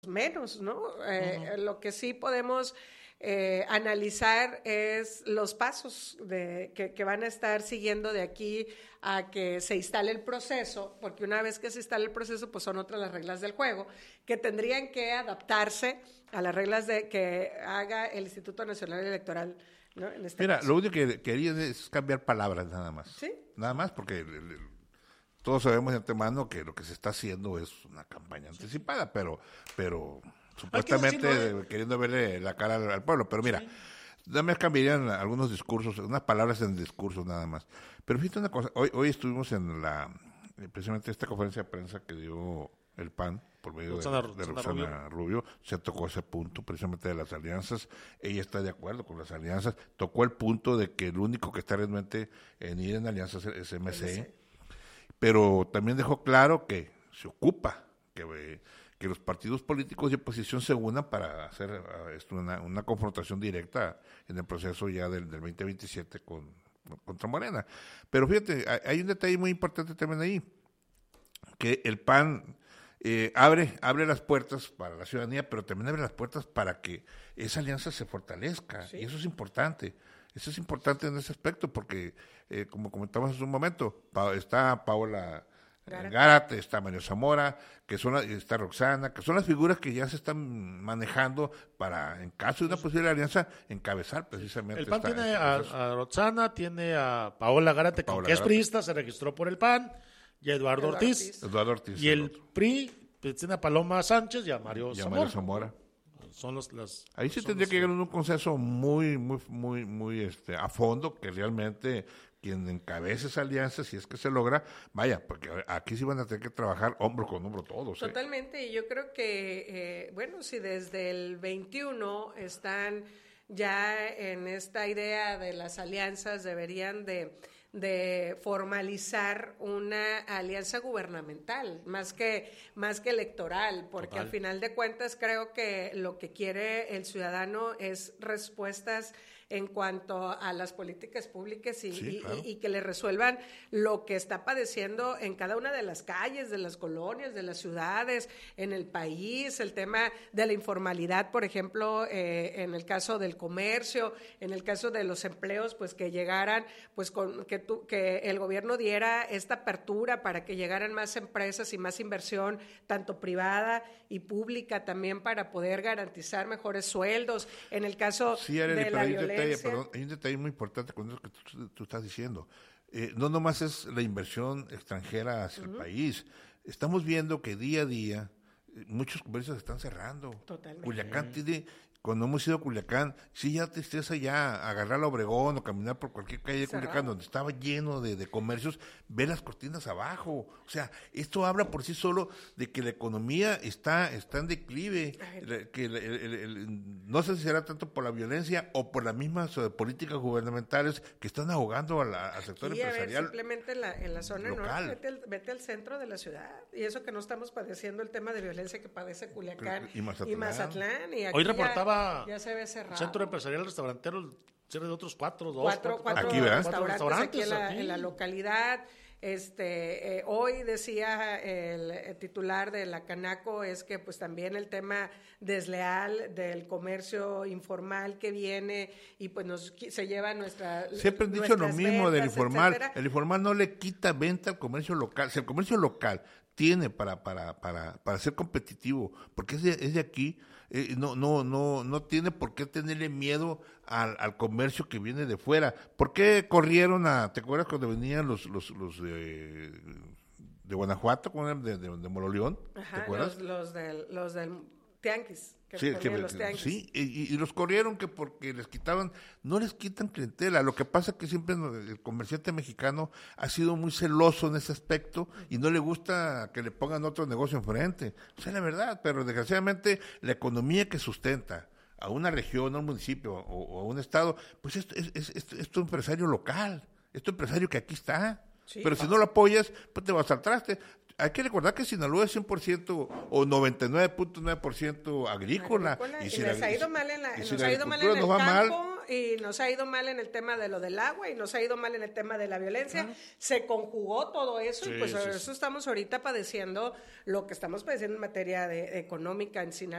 menos, ¿no? Lo que sí podemos analizar es los pasos que van a estar siguiendo de aquí a que se instale el proceso, porque una vez que se instale el proceso, pues son otras las reglas del juego, que tendrían que adaptarse a las reglas que haga el Instituto Nacional Electoral, ¿no? En este Mira, caso. lo único que quería es cambiar palabras nada más. ¿Sí? Nada más porque todos sabemos de antemano que lo que se está haciendo es una campaña anticipada, pero supuestamente queriendo verle la cara al pueblo. Pero mira, me cambiarían algunos discursos, unas palabras en el discurso nada más. Pero fíjate una cosa, hoy estuvimos en precisamente esta conferencia de prensa que dio el PAN por medio de Roxana Rubio, se tocó ese punto precisamente de las alianzas. Ella está de acuerdo con las alianzas, tocó el punto de que el único que está realmente en ir en alianzas es MC, pero también dejó claro que se ocupa que los partidos políticos de oposición se unan para hacer una confrontación directa en el proceso ya del 2027 contra Morena. Pero fíjate, hay un detalle muy importante también ahí, que el PAN abre las puertas para la ciudadanía, pero también abre las puertas para que esa alianza se fortalezca, y eso es importante. Eso es importante en ese aspecto, porque como comentamos hace un momento, está Paola Gárate, está Mario Zamora, está Roxana, que son las figuras que ya se están manejando para, en caso de una posible alianza, encabezar precisamente. El PAN tiene a Roxana, tiene a Paola Gárate, que es priista, se registró por el PAN, y a Eduardo Ortiz. Ortiz. Y el PRI pues, tiene a Paloma Sánchez y a Mario Zamora. Son ahí sí tendría que llegar a un consenso muy a fondo, que realmente quien encabece esa alianza, si es que se logra, vaya, porque aquí sí van a tener que trabajar hombro con hombro todos. Totalmente, y yo creo que, si desde el 21 están ya en esta idea de las alianzas, deberían de formalizar una alianza gubernamental, más que electoral, porque al final de cuentas creo que lo que quiere el ciudadano es respuestas en cuanto a las políticas públicas y que le resuelvan lo que está padeciendo en cada una de las calles, de las colonias, de las ciudades, en el país, el tema de la informalidad, por ejemplo, en el caso del comercio, en el caso de los empleos, pues que llegaran, pues que el gobierno diera esta apertura para que llegaran más empresas y más inversión, tanto privada y pública, también para poder garantizar mejores sueldos. En el caso de la violencia. Hay un detalle muy importante con eso que tú estás diciendo. No nomás es la inversión extranjera hacia el país. Estamos viendo que día a día muchos comercios están cerrando. Totalmente. Culiacán tiene, cuando hemos ido a Culiacán, sí ya te estresa ya agarrar la Obregón o caminar por cualquier calle de Culiacán donde estaba lleno de comercios, ver las cortinas abajo. O sea, esto habla por sí solo de que la economía está en declive, que no sé si será tanto por la violencia o por las mismas políticas gubernamentales que están ahogando al sector empresarial. Simplemente en la zona local. norte, vete al centro de la ciudad, y eso que no estamos padeciendo el tema de violencia que padece Culiacán y Mazatlán. Y aquí hoy reportaba ya se ve cerrado. Centro Empresarial Restaurantero, el cierre de otros cuatro aquí, restaurantes aquí en la localidad. Hoy decía el titular de la Canaco es que pues también el tema desleal del comercio informal que viene y pues se lleva nuestra. Siempre han dicho lo mismo del informal, etcétera. El informal no le quita venta al comercio local. Si el comercio local tiene para ser competitivo, porque es de aquí, no tiene por qué tenerle miedo al comercio que viene de fuera. ¿Por qué corrieron ¿te acuerdas cuando venían los de Guanajuato, de Moroleón? Ajá, ¿te acuerdas? Los del Tianguis. Sí, y los corrieron que porque no les quitan clientela. Lo que pasa es que siempre el comerciante mexicano ha sido muy celoso en ese aspecto y no le gusta que le pongan otro negocio enfrente. O sea, la verdad, pero desgraciadamente la economía que sustenta a una región, a un municipio o a un estado, pues es tu empresario local, es tu empresario que aquí está. Sí, pero si no lo apoyas, pues te vas al traste. Hay que recordar que Sinaloa es 100% o 99.9% agrícola. Y nos ha ido mal en el campo, y nos ha ido mal en el tema de lo del agua, y nos ha ido mal en el tema de la violencia. Se conjugó todo eso, y pues eso estamos ahorita padeciendo, lo que estamos padeciendo en materia económica en Sinaloa.